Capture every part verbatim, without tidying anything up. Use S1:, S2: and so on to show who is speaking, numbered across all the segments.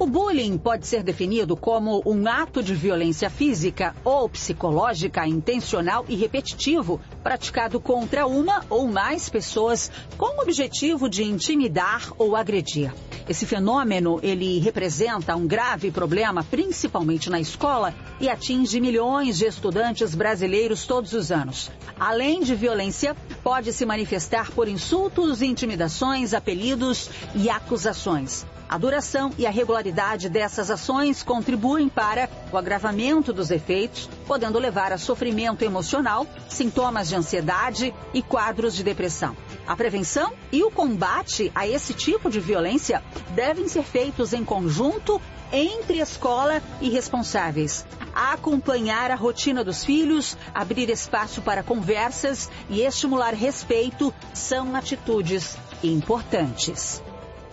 S1: O bullying pode ser definido como um ato de violência física ou psicológica intencional e repetitivo praticado contra uma ou mais pessoas com o objetivo de intimidar ou agredir. Esse fenômeno, ele representa um grave problema, principalmente na escola, e atinge milhões de estudantes brasileiros todos os anos. Além de violência, pode se manifestar por insultos, intimidações, apelidos e acusações. A duração e a regularidade dessas ações contribuem para o agravamento dos efeitos, podendo levar a sofrimento emocional, sintomas de ansiedade e quadros de depressão. A prevenção e o combate a esse tipo de violência devem ser feitos em conjunto entre escola e responsáveis. Acompanhar a rotina dos filhos, abrir espaço para conversas e estimular respeito são atitudes importantes.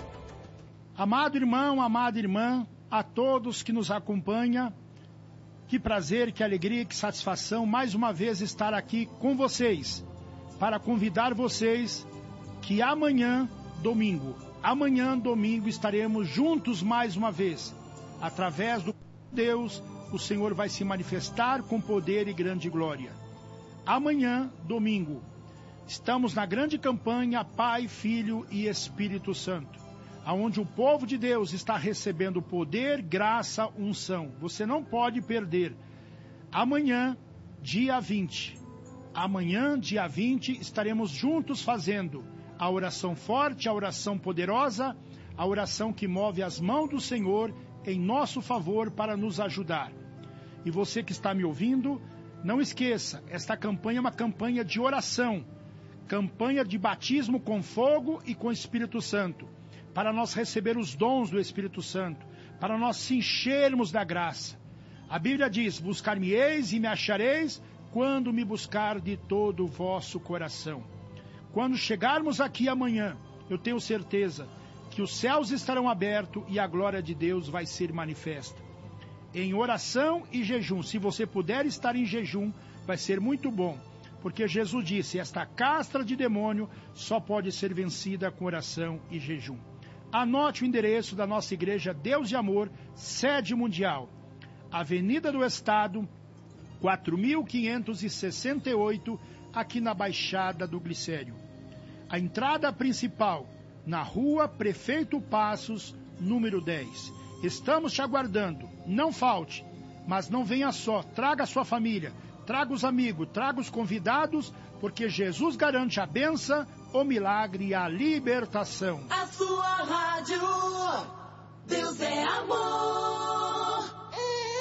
S2: Amado irmão, amada irmã, a todos que nos acompanham, que prazer, que alegria, que satisfação mais uma vez estar aqui com vocês, para convidar vocês que amanhã, domingo, amanhã, domingo, estaremos juntos mais uma vez. Através do Deus, o Senhor vai se manifestar com poder e grande glória. Amanhã, domingo, estamos na grande campanha Pai, Filho e Espírito Santo, onde o povo de Deus está recebendo poder, graça, unção. Você não pode perder. Amanhã, dia vinte. Amanhã, dia vinte, estaremos juntos fazendo a oração forte, a oração poderosa, a oração que move as mãos do Senhor em nosso favor para nos ajudar. E você que está me ouvindo, não esqueça, esta campanha é uma campanha de oração, campanha de batismo com fogo e com Espírito Santo, para nós receber os dons do Espírito Santo, para nós se enchermos da graça. A Bíblia diz, buscar-me-eis e me achareis, quando me buscar de todo o vosso coração. Quando chegarmos aqui amanhã, eu tenho certeza que os céus estarão abertos e a glória de Deus vai ser manifesta. Em oração e jejum, se você puder estar em jejum, vai ser muito bom, porque Jesus disse, esta castra de demônio só pode ser vencida com oração e jejum. Anote o endereço da nossa igreja Deus e Amor, sede mundial, Avenida do Estado, quatro mil quinhentos e sessenta e oito, aqui na Baixada do Glicério. A entrada principal, na rua Prefeito Passos, número dez. Estamos te aguardando, não falte, mas não venha só, traga a sua família, traga os amigos, traga os convidados, porque Jesus garante a bênção, o milagre e a libertação.
S3: A sua rádio, Deus é amor.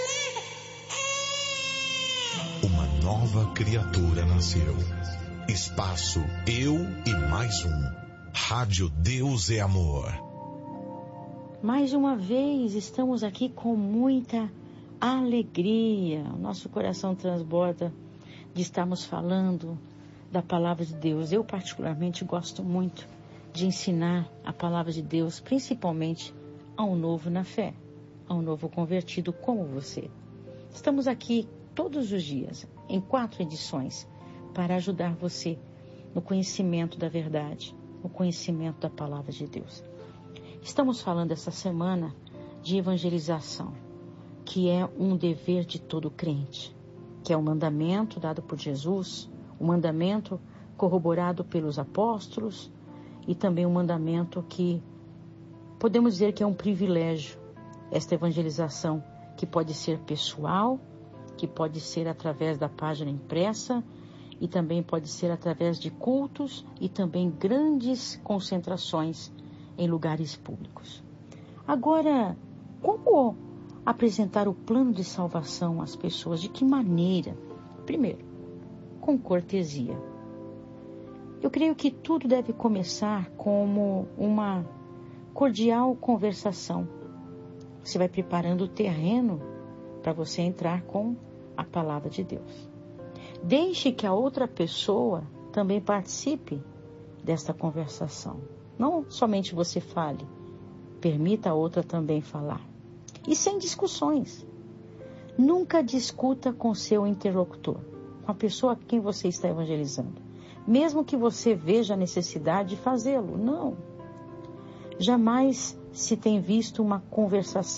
S4: Uma nova criatura nasceu. Espaço Eu e Mais Um. Rádio Deus é Amor.
S5: Mais uma vez estamos aqui com muita alegria. O nosso coração transborda de estarmos falando da palavra de Deus. Eu particularmente gosto muito de ensinar a palavra de Deus, principalmente a um novo na fé, a um novo convertido como você. Estamos aqui todos os dias, em quatro edições, para ajudar você no conhecimento da verdade, no conhecimento da palavra de Deus. Estamos falando essa semana de evangelização, que é um dever de todo crente, que é um mandamento dado por Jesus, um mandamento corroborado pelos apóstolos e também um mandamento que podemos dizer que é um privilégio, esta evangelização, que pode ser pessoal, que pode ser através da página impressa e também pode ser através de cultos e também grandes concentrações em lugares públicos. Agora, como apresentar o plano de salvação às pessoas? De que maneira? Primeiro, com cortesia. Eu creio que tudo deve começar como uma cordial conversação. Você vai preparando o terreno para você entrar com a palavra de Deus. Deixe que a outra pessoa também participe desta conversação. Não somente você fale, permita a outra também falar. E sem discussões. Nunca discuta com seu interlocutor, com a pessoa a quem você está evangelizando. Mesmo que você veja a necessidade de fazê-lo, não. Jamais se tem visto uma conversação